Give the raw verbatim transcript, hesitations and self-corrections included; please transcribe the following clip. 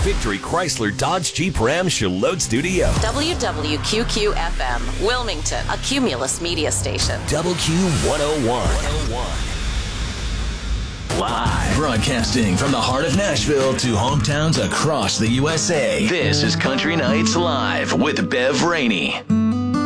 Victory Chrysler Dodge Jeep Ram Charlotte Studio. W W Q Q F M, Wilmington, a Cumulus media station. W Q one oh one. Live. Broadcasting from the heart of Nashville to hometowns across the U S A. This is Country Nights Live with Bev Rainey.